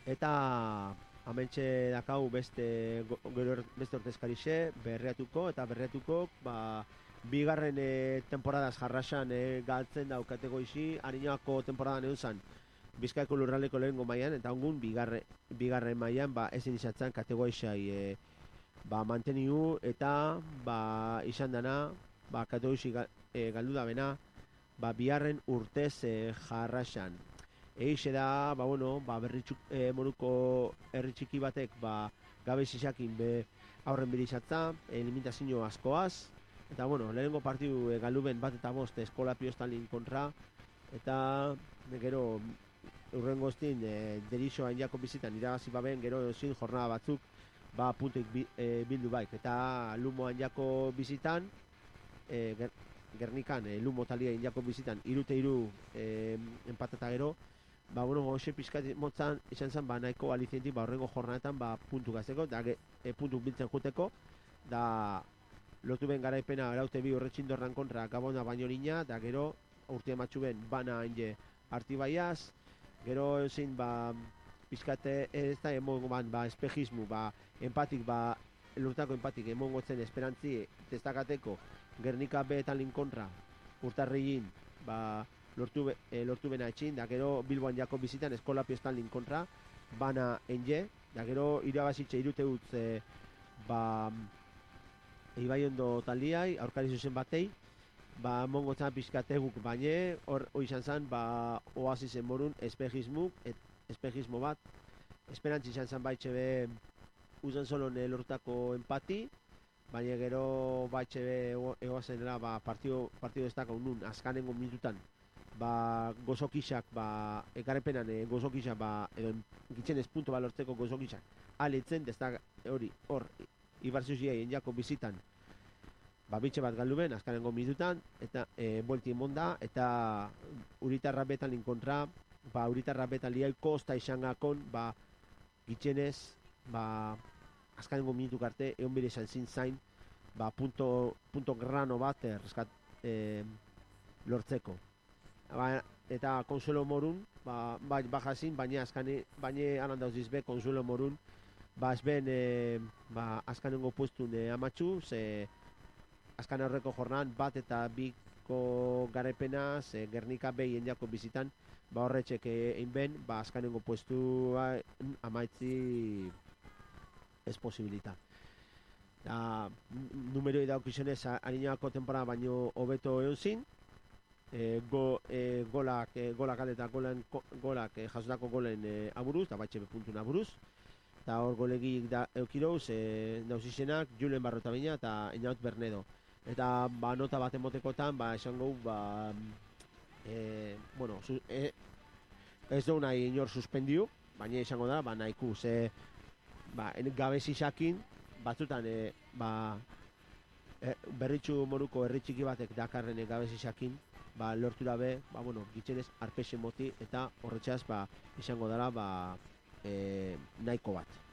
Eta hementxe dakau gero beste ordezkarixe berriatuko eta berriatuko bigarren temporadas jarrasan galtzen daukateko isi Ariñoako temporadan euzan Bizkaiko lurraldeko lehengo mailan eta ongun bigarren mailan ezin izatzen kategoixai manteniu eta izan dana kategoixi galdu da bena biharren urtez jarrasan. Eixe da, moruko herri txiki batek, gabez izakin aurren birizatza, limitazio askoaz, eta, lehenengo partidu galuben bat eta bost eskola piostalin kontra, eta, gero, urrengo estin, derixo hainako bizitan iragazi baben, gero zin jornada batzuk, puntuik bildu baik, eta lumo hainako bizitan, Gernikan, lumo talia hainako bizitan, irute iru empatata gero, hoxe pizkat motzan izan zen nahiko alizientik horrengo jornadetan puntu gazteko, da puntu biltzen juteko, da lotu ben garaipena araute bi horretxindorran kontra Gabona baino lina, da gero urte matxu ben bana hain artibaiaz, gero ezin pizkate ez da emongo espejismu, empatik, lurtako empatik emongo zen esperantzi testakateko Gernika beetan kontra urtarriin, lortu bena etxin, da gero Bilboan jako bizitan eskola piostan kontra bana enge, da gero irabazitxe irute utz Ibai ondo taldiai, aurkari zuzen batei, mongo zan pizkateguk baine, hor izan zen, oazizen morun espejismo bat, esperantzi izan zen baitxe be uzan solon lortako empati, baina gero baitxe be egoazenera partido destaka unun azkanengo minututan, gozokixak, ekarepenan gozokixak, edo gitzenez punto balortzeko gozokixak, aletzen, destak hor, Ibarzuzia jako bizitan, bitxe bat galduben, azkanengo minututan, eta buelti emonda, eta uritarra betan linkontra, uritarra betan liai kosta izan gakon, gitzenez, azkanengo minutuk arte, egon bide izan zin zain, punto grano bat lortzeko. Eta Consuelo Morun, bajazin, baina anan dauziz be, Consuelo Morun, ezben azkanengo puestun amatxu, ze azkan horreko jornan bat eta biko garepena, ze Gernika behi endiako bizitan, horretxek egin ben, azkanengo puestu amaitzi ez posibilita. Numero idaukizionez, Ariñoako temporada baino hobeto egon zin, golak aleta golak jasotako golen aburuz, da baitxe puntun aburuz, eta hor golegik eukiroz, nauzizenak, Julen Barrotabina eta Einaut Bernedo. Eta nota bat emotekotan, esan gau, ez du nahi inor suspendiu, baina izango da, nahiku, ze gabez izakin, batzutan, berritxu moruko herri txiki batek dakarren gabez izakin, lortu dabe, gitzenez arpexe moti, eta horretxaz, izango dara, nahiko bat.